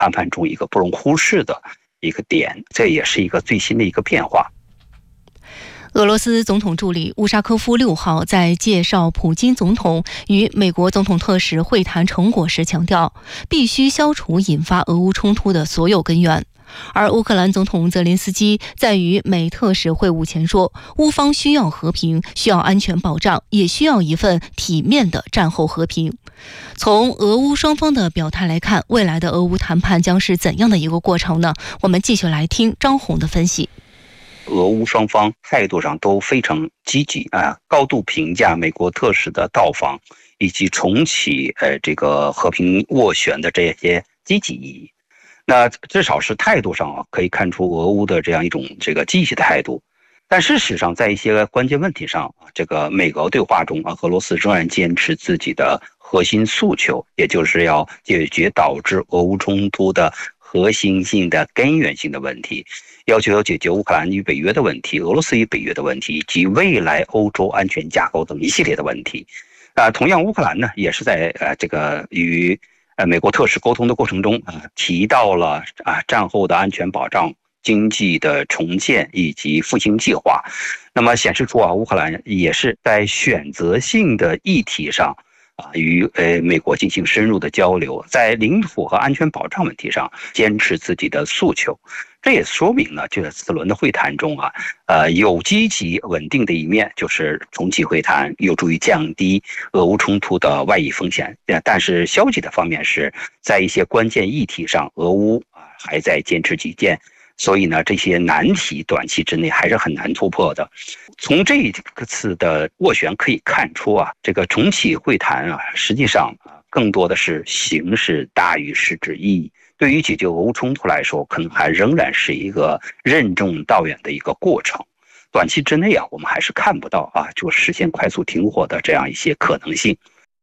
谈判中一个不容忽视的一个点，这也是一个最新的一个变化。 俄罗斯总统助理乌沙科夫6号在介绍普京总统与美国总统特使会谈成果时强调，必须消除引发俄乌冲突的所有根源。而乌克兰总统泽连斯基在与美特使会晤前说，乌方需要和平，需要安全保障，也需要一份体面的战后和平。从俄乌双方的表态来看，未来的俄乌谈判将是怎样的一个过程呢？我们继续来听张红的分析。 俄乌双方态度上都非常积极高度评价美国特使的到访以及重启这个和平斡旋的这些积极意义。那至少是态度上可以看出俄乌的这样一种这个积极的态度。但事实上，在一些关键问题上，这个美俄对话中俄罗斯仍然坚持自己的核心诉求，也就是要解决导致俄乌冲突的核心性的根源性的问题，要求要解决乌克兰与北约的问题、俄罗斯与北约的问题，以及未来欧洲安全架构等一系列的问题。同样，乌克兰呢也是在这个与美国特使沟通的过程中提到了战后的安全保障、经济的重建以及复兴计划。那么显示出乌克兰也是在选择性的议题上与美国进行深入的交流，在领土和安全保障问题上坚持自己的诉求。这也说明呢，就是此轮的会谈中有积极稳定的一面，就是重启会谈有助于降低俄乌冲突的外溢风险。但是消极的方面是在一些关键议题上，俄乌还在坚持己见，所以呢，这些难题短期之内还是很难突破的。从这次的斡旋可以看出这个重启会谈实际上更多的是形式大于实质意义。对于解决俄乌冲突来说，可能还仍然是一个任重道远的一个过程。短期之内我们还是看不到就实现快速停火的这样一些可能性。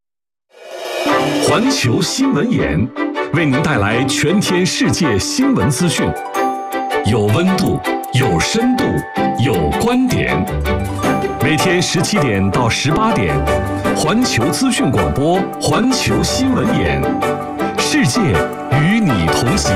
环球新闻眼为您带来全天世界新闻资讯，有温度，有深度，有观点。每天17点到18点，环球资讯广播，环球新闻眼，世界与你同行。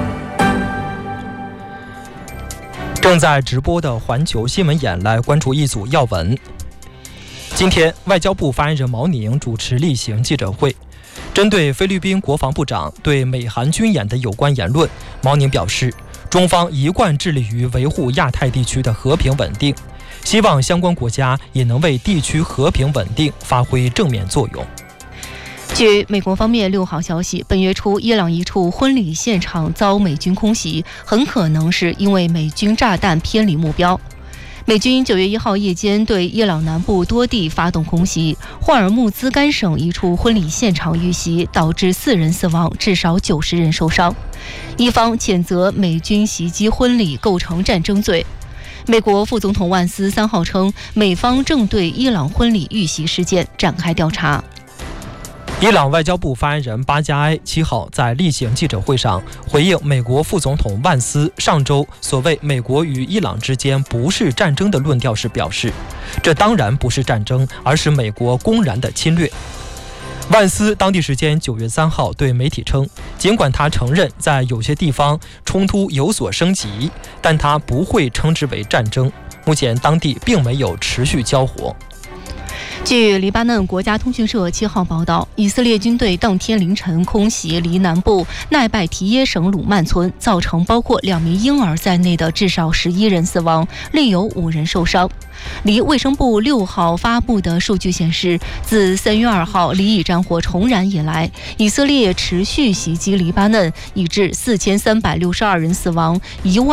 正在直播的环球新闻眼来关注一组要闻。今天，外交部发言人毛宁主持例行记者会，针对菲律宾国防部长对美韩军演的有关言论，毛宁表示，中方一贯致力于维护亚太地区的和平稳定，希望相关国家也能为地区和平稳定发挥正面作用。 据美国方面6号消息，本月初伊朗一处婚礼现场遭美军空袭，很可能是因为美军炸弹偏离目标。美军9月1号夜间对伊朗南部多地发动空袭，霍尔木兹干省一处婚礼现场遇袭，导致4人死亡，至少90人受伤。一方谴责美军袭击婚礼构成战争罪。美国副总统万斯3号称，美方正对伊朗婚礼遇袭事件展开调查。 伊朗外交部发言人巴加埃7号在例行记者会上回应美国副总统万斯上周所谓美国与伊朗之间不是战争的论调时表示，这当然不是战争，而是美国公然的侵略。万斯当地时间9月3号对媒体称，尽管他承认在有些地方冲突有所升级，但他不会称之为战争。目前当地并没有持续交火。 据黎巴嫩国家通讯社7号报道，以色列军队当天凌晨空袭黎南部奈拜提耶省鲁曼村，造成包括2名婴儿在内的至少11人死亡，另有5人受伤。黎卫生部6号发布的数据显示，自3月2号黎以战火重燃以来，以色列持续袭击黎巴嫩，已致4362人死亡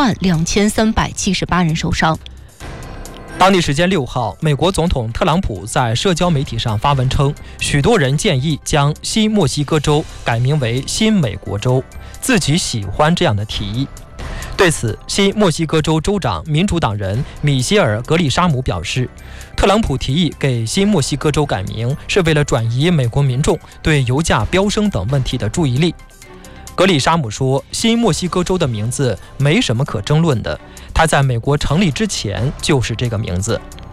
，12378人受伤。 当地时间6号，美国总统特朗普在社交媒体上发文称，许多人建议将新墨西哥州改名为新美国州，自己喜欢这样的提议。对此，新墨西哥州州长民主党人米歇尔·格里沙姆表示，特朗普提议给新墨西哥州改名是为了转移美国民众对油价飙升等问题的注意力。格里沙姆说，新墨西哥州的名字没什么可争论的，它在美国成立之前就是这个名字。